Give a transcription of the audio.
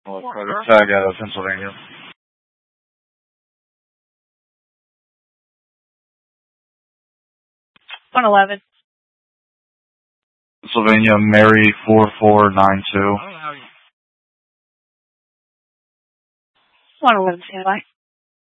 Carter Tag out of Pennsylvania. 111. Pennsylvania, Mary 4492. 111, stand by.